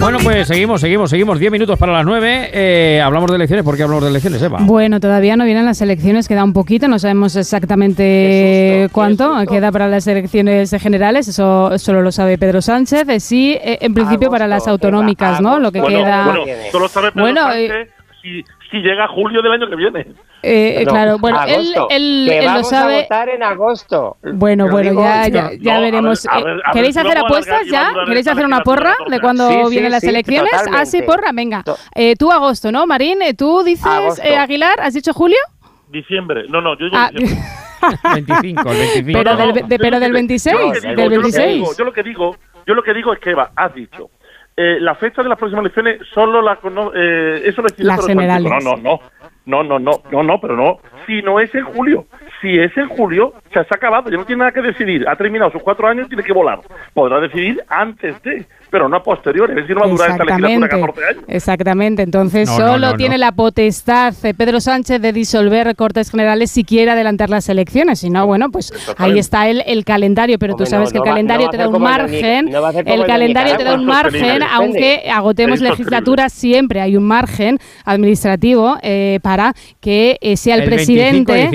Bueno, pues seguimos. 10 minutos para las 9. Hablamos de elecciones. ¿Por qué hablamos de elecciones, Eva? Bueno, todavía no vienen las elecciones, queda un poquito, no sabemos exactamente cuánto queda para las elecciones generales, eso solo lo sabe Pedro Sánchez. Sí, en principio para las autonómicas, ¿no? Lo que queda... Bueno, solo sabe Pedro Sánchez si llega julio del año que viene. Claro, bueno, él lo sabe. A votar en agosto. Bueno, ya veremos. ¿Queréis hacer apuestas ya? ¿Queréis hacer una porra de cuándo vienen las elecciones? Totalmente. Ah, sí, porra, venga. Tú agosto, ¿no, Marín? ¿Tú dices Aguilar? ¿Has dicho julio? Diciembre. No, yo digo diciembre. 25. Pero del 26. Del 26. Yo lo que digo es que, Eva, has dicho. La fecha de las próximas elecciones solo la conoce. Eso lo decide las generales. No, pero no. Si no es en julio. Si es en julio, se ha acabado. Ya no tiene nada que decidir. Ha terminado sus 4 años y tiene que volar. Podrá decidir antes de, pero no a posteriori. Es decir, no va a durar esta legislatura 14 años. Exactamente. Entonces, solo tiene la potestad Pedro Sánchez de disolver Cortes Generales si quiere adelantar las elecciones. Si no, bueno, pues ahí está el calendario. Pero tú sabes que el calendario te da un margen. El calendario te da un margen, aunque agotemos legislatura, siempre hay un margen administrativo para que sea el presidente,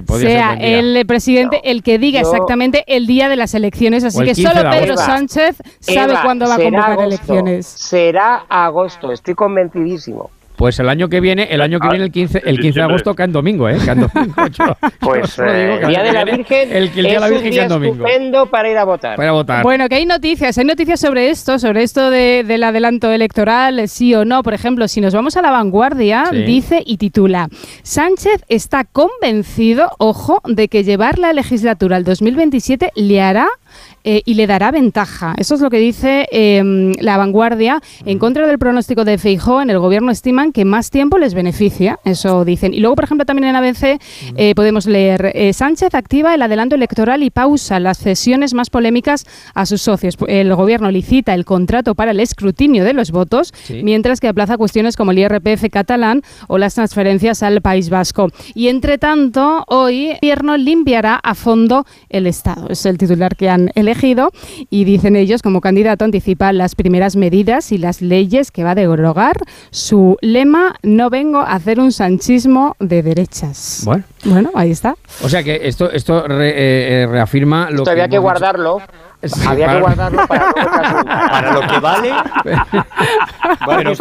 el que diga exactamente el día de las elecciones. Así que solo Pedro Sánchez sabe cuándo va a convocar elecciones. Será agosto, estoy convencidísimo. Pues el año que viene el 15 de agosto cae en domingo, ¿eh? Cae en domingo. Pues el Día de la Virgen es un día estupendo para ir a votar. Bueno, que hay noticias sobre esto del adelanto electoral, sí o no. Por ejemplo, si nos vamos a La Vanguardia, dice y titula: Sánchez está convencido, ojo, de que llevar la legislatura al 2027 le hará y le dará ventaja. Eso es lo que dice La Vanguardia. En contra del pronóstico de Feijóo, en el gobierno estiman que más tiempo les beneficia. Eso dicen. Y luego, por ejemplo, también en ABC podemos leer: Sánchez activa el adelanto electoral y pausa las cesiones más polémicas a sus socios. El gobierno licita el contrato para el escrutinio de los votos, mientras que aplaza cuestiones como el IRPF catalán o las transferencias al País Vasco. Y entre tanto, hoy el gobierno limpiará a fondo el Estado. Es el titular que han elegido, y dicen ellos, como candidato anticipa las primeras medidas y las leyes que va a derogar. Su lema: no vengo a hacer un sanchismo de derechas. Bueno, ahí está. O sea que esto reafirma lo había que guardarlo. Había que guardarlo para lo que vale.